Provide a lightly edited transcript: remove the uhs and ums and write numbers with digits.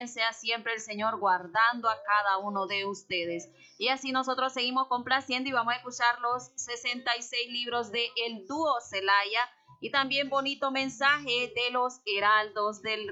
sea siempre el Señor guardando a cada uno de ustedes. Y así nosotros seguimos complaciendo y vamos a escuchar los 66 libros de el dúo Celaya y también bonito mensaje de los heraldos del